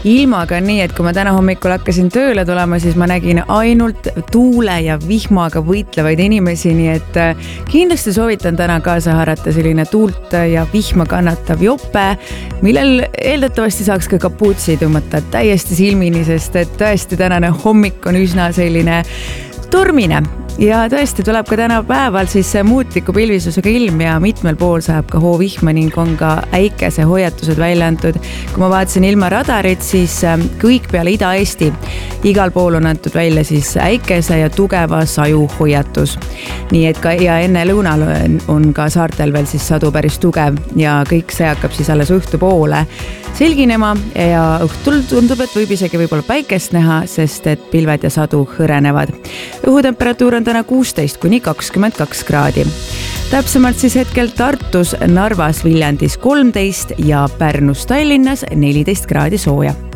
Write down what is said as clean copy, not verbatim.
ilmaga on nii, et kui ma täna hommikul hakkasin tööle tulema, siis ma nägin ainult tuule ja vihmaga võitlevaid inimesi, nii et kindlasti soovitan täna kaasa haarata selline tuult ja vihma kannatav jope, millel eeldatavasti saaks ka kapuutsi tõmmata täiesti silmini, sest et tõesti tänane hommik on üsna selline tormine. Ja tõesti tuleb ka täna päeval siis muutliku pilvisusega ilm ja mitmel pool sajab ka hoovihma ning on ka äikese hoiatused välja antud. Kui ma vaatasin ilmaradarit, siis kõik peale Ida-Eesti igal pool on antud välja siis äikese ja tugeva saju hoiatus. Nii et ka ja enne lõunal on ka saartel veel siis sadu päris tugev ja kõik see hakkab siis alles õhtu poole selginema ja õhtul tundub, et võib isegi võib-olla päikest näha, sest et pilved ja sadu hõrenevad. Õhutemperatuur on täna 16–22 kraadi. Täpsemalt siis hetkel Tartus, Narvas, Viljandis 13 ja Pärnus, Tallinnas 14 kraadi sooja.